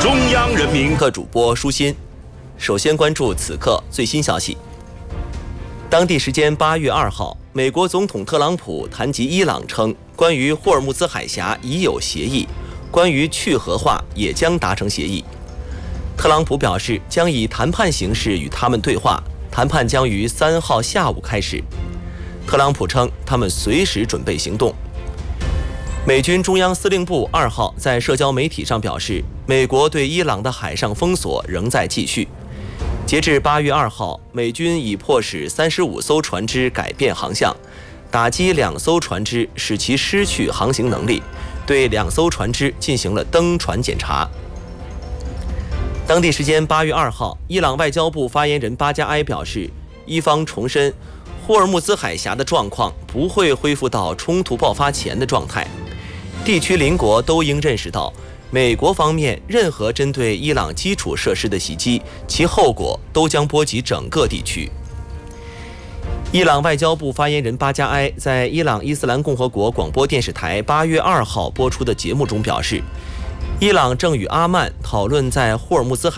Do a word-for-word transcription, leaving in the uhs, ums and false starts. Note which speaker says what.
Speaker 1: 中央人民
Speaker 2: 特主播舒心，首先关注此刻最新消息。当地时间八月二号，美国总统特朗普谈及伊朗称，关于霍尔木兹海峡已有协议，关于去核化也将达成协议。特朗普表示，将以谈判形式与他们对话，谈判将于三号下午开始。特朗普称，他们随时准备行动。美军中央司令部二号在社交媒体上表示，美国对伊朗的海上封锁仍在继续。截至八月二号，美军已迫使三十五艘船只改变航向，打击两艘船只，使其失去航行能力，对两艘船只进行了登船检查。当地时间八月二号，伊朗外交部发言人巴加埃表示，伊方重申，霍尔木兹海峡的状况不会恢复到冲突爆发前的状态。地区邻国都应认识到，美国方面任何针对伊朗基础设施的袭击，其后果都将波及整个地区。伊朗外交部发言人巴加埃在伊朗伊斯兰共和国广播电视台八月二号播出的节目中表示，伊朗正与阿曼讨论在霍尔木兹海